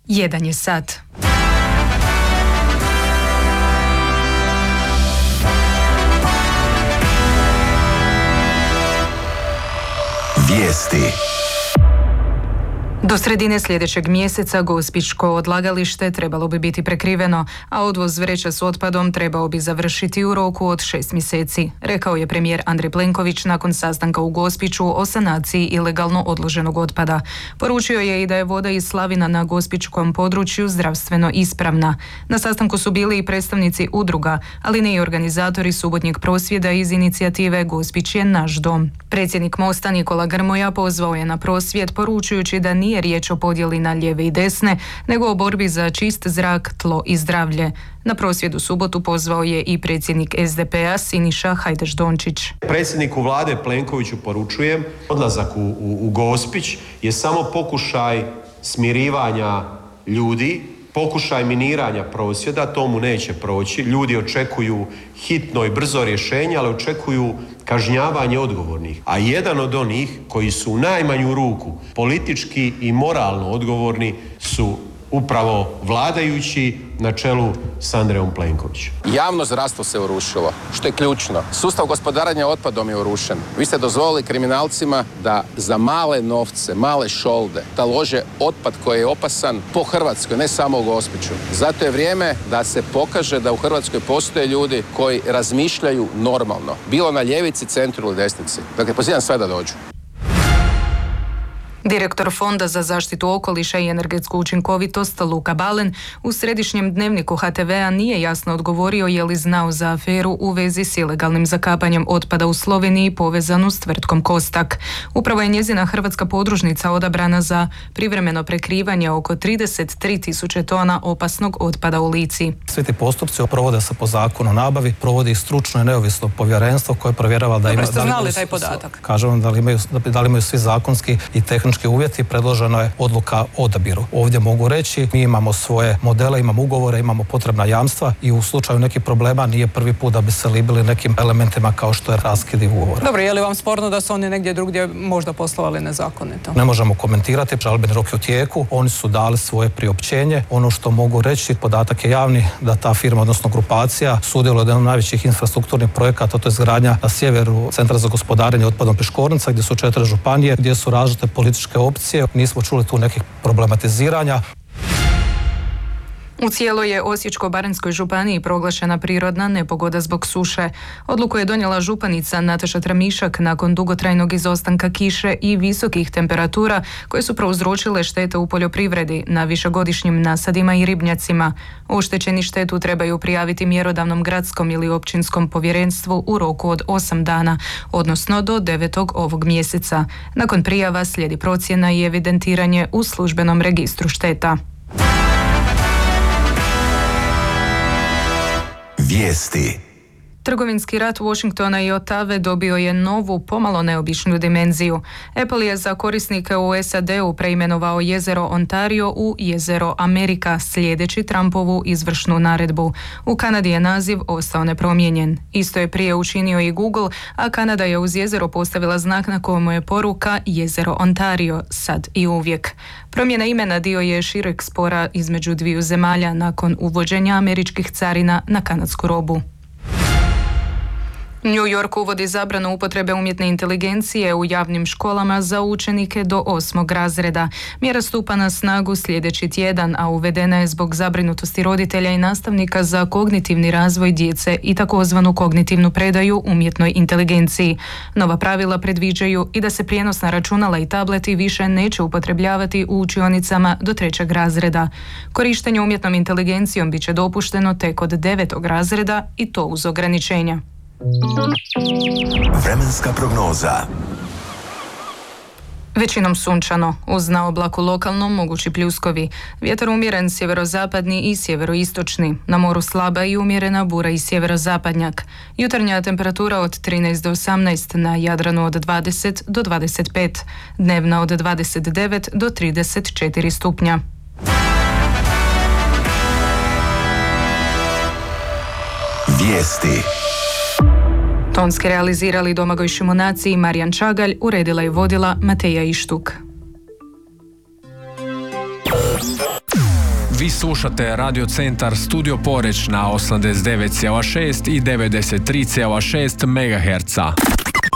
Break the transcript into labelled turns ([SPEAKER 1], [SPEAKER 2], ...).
[SPEAKER 1] 1 je sat.
[SPEAKER 2] Vijesti.
[SPEAKER 1] Do sredine sljedećeg mjeseca gospićko odlagalište trebalo bi biti prekriveno, a odvoz vreća s otpadom trebao bi završiti u roku od 6 mjeseci, rekao je premijer Andrej Plenković nakon sastanka u Gospiću o sanaciji ilegalno odloženog otpada. Poručio je i da je voda iz slavina na gospićkom području zdravstveno ispravna. Na sastanku su bili i predstavnici udruga, ali ne i organizatori subotnjeg prosvjeda iz inicijative Gospić je naš dom. Predsjednik Mosta Nikola Grmoja pozvao je na prosvjed poručujući da nije riječ o podjeli na lijeve i desne, nego o borbi za čist zrak, tlo i zdravlje. Na prosvjed u subotu pozvao je i predsjednik SDP-a Siniša Hajdaš-Dončić.
[SPEAKER 3] Predsjedniku vlade Plenkoviću poručujem, odlazak u Gospić je samo pokušaj smirivanja ljudi, pokušaj miniranja prosvjeda, to mu neće proći. Ljudi očekuju hitno i brzo rješenje, ali očekuju kažnjavanje odgovornih. A jedan od onih koji su u najmanju ruku politički i moralno odgovorni su upravo vladajući na čelu s Andrejom Plenkovićem.
[SPEAKER 4] Javno zdravstvo se urušilo, što je ključno. Sustav gospodarenja otpadom je urušen. Vi ste dozvolili kriminalcima da za male novce, male šolde, talože otpad koji je opasan po Hrvatskoj, ne samo u Gospiću. Zato je vrijeme da se pokaže da u Hrvatskoj postoje ljudi koji razmišljaju normalno. Bilo na ljevici, centru ili desnici. Dakle, pozivam sve da dođu.
[SPEAKER 1] Direktor Fonda za zaštitu okoliša i energetsku učinkovitost Luka Balen u središnjem dnevniku HTV-a nije jasno odgovorio je li znao za aferu u vezi s ilegalnim zakapanjem otpada u Sloveniji povezanu s tvrtkom Kostak. Upravo je njezina hrvatska podružnica odabrana za privremeno prekrivanje oko 33.000 tona opasnog otpada u Lici.
[SPEAKER 5] Svi ti postupci provode se po zakonu o nabavi, provodi stručno i neovisno povjerenstvo koje provjerava da
[SPEAKER 6] ima... Dobro, ste znali taj podatak?
[SPEAKER 5] Kažem da li imaju svi zakonski i tehnički uvjeti, predložena je odluka o odabiru. Ovdje mogu reći, mi imamo svoje modele, imamo ugovore, imamo potrebna jamstva i u slučaju nekih problema nije prvi put da bi se libili nekim elementima kao što je raskid ugovora.
[SPEAKER 6] Dobro, je li vam sporno da su oni negdje drugdje možda poslovali nezakonito?
[SPEAKER 5] Ne možemo komentirati, žalbeni rok je u tijeku, oni su dali svoje priopćenje. Ono što mogu reći, podatak je javni, da ta firma, odnosno grupacija, sudjeluje od jednog od najvećih infrastrukturnih projekata, to je izgradnja na sjeveru Centra za gospodarenje otpadom Piškornica, gdje su 4 županije, gdje su različite političke opcije. Nismo čuli tu nekih problematiziranja.
[SPEAKER 1] U cijeloj je Osječko-baranjskoj županiji proglašena prirodna nepogoda zbog suše. Odluku je donijela županica Nataša Tramišak nakon dugotrajnog izostanka kiše i visokih temperatura koje su prouzročile štete u poljoprivredi na višegodišnjim nasadima i ribnjacima. Oštećeni štetu trebaju prijaviti mjerodavnom gradskom ili općinskom povjerenstvu u roku od 8 dana, odnosno do 9. ovog mjeseca. Nakon prijava slijedi procjena i evidentiranje u službenom registru šteta.
[SPEAKER 2] Vijesti.
[SPEAKER 1] Trgovinski rat Washingtona i Otave dobio je novu, pomalo neobičnu dimenziju. Apple je za korisnike u SAD-u preimenovao jezero Ontario u jezero Amerika, slijedeći Trumpovu izvršnu naredbu. U Kanadi je naziv ostao nepromijenjen. Isto je prije učinio i Google, a Kanada je uz jezero postavila znak na kojemu je poruka jezero Ontario, sad i uvijek. Promjena imena dio je šireg spora između dviju zemalja nakon uvođenja američkih carina na kanadsku robu. New York uvodi zabranu upotrebe umjetne inteligencije u javnim školama za učenike do 8. razreda. Mjera stupa na snagu sljedeći tjedan, a uvedena je zbog zabrinutosti roditelja i nastavnika za kognitivni razvoj djece i takozvanu kognitivnu predaju umjetnoj inteligenciji. Nova pravila predviđaju i da se prijenosna računala i tableti više neće upotrebljavati u učionicama do 3. razreda. Korištenje umjetnom inteligencijom bit će dopušteno tek od 9. razreda i to uz ograničenja.
[SPEAKER 2] Vremenska prognoza.
[SPEAKER 1] Većinom sunčano, uz na oblaku lokalno mogući pljuskovi. Vjetar umjeren sjeverozapadni i sjeveroistočni. Na moru slaba i umjerena bura i sjeverozapadnjak. Jutarnja temperatura od 13 do 18, na Jadranu od 20 do 25. Dnevna od 29 do 34 stupnja.
[SPEAKER 2] Vijesti.
[SPEAKER 1] Tonski realizirali Domagoj Šimunaci i Marijan Čagalj, uredila i vodila Mateja Ištuk.
[SPEAKER 7] Vi slušate Radio Centar Studio Poreć na 89,6 i 93,6 MHz.